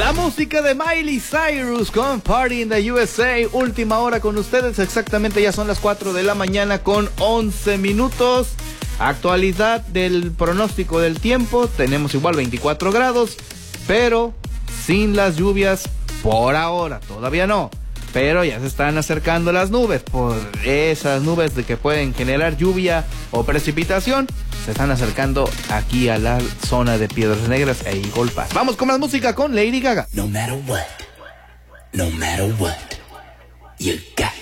La música de Miley Cyrus con Party in the USA. Última hora con ustedes. Exactamente ya son las 4 de la mañana con 11 minutos. Actualidad del pronóstico del tiempo. Tenemos igual 24 grados, pero sin las lluvias por ahora. Todavía no. Pero ya se están acercando las nubes. Por esas nubes de que pueden generar lluvia o precipitación, se están acercando aquí a la zona de Piedras Negras e Eagle Pass. Vamos con más música con Lady Gaga. No matter what, you got